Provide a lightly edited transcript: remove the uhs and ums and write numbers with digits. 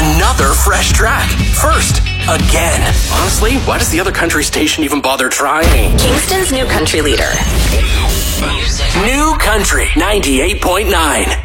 another fresh track. First, again. Honestly, why does the other country station even bother trying? Kingston's new country leader. New Country 98.9.